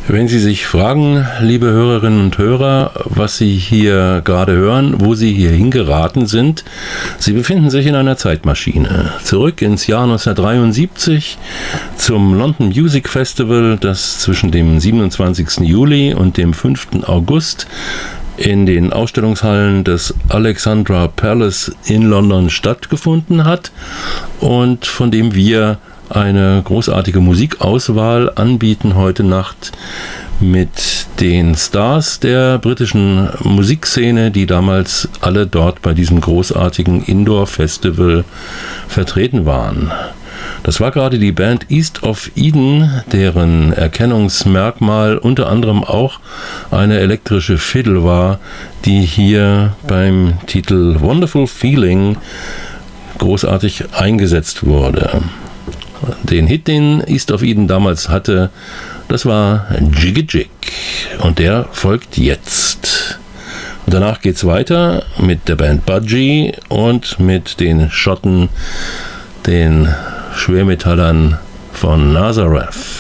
Wenn Sie sich fragen, liebe Hörerinnen und Hörer, was Sie hier gerade hören, wo Sie hier hingeraten sind, Sie befinden sich in einer Zeitmaschine. Zurück ins Jahr 1973 zum London Music Festival, das zwischen dem 27. Juli und dem 5. August in den Ausstellungshallen des Alexandra Palace in London stattgefunden hat und von dem wir eine großartige Musikauswahl anbieten heute Nacht mit den Stars der britischen Musikszene, die damals alle dort bei diesem großartigen Indoor-Festival vertreten waren. Das war gerade die Band East of Eden, deren Erkennungsmerkmal unter anderem auch eine elektrische Fiddle war, die hier beim Titel Wonderful Feeling großartig eingesetzt wurde. Den Hit, den East of Eden damals hatte, das war Jiggy Jig und der folgt jetzt. Und danach geht's weiter mit der Band Budgie und mit den Schotten, den Schwermetallern von Nazareth.